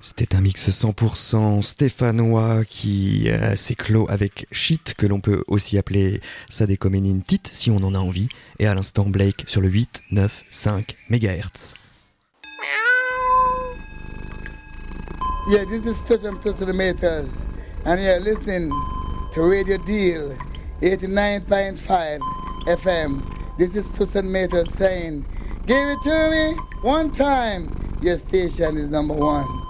C'était un mix 100% stéphanois qui s'éclot avec Shit, que l'on peut aussi appeler Sadécoménine Tit si on en a envie, et à l'instant Blake sur le 895 MHz. Yeah, this is Stephen Tussle-Maters, and you're listening to Radio Deal 89.5 FM. This is Tussle-Maters saying, give it to me one time, your station is number one.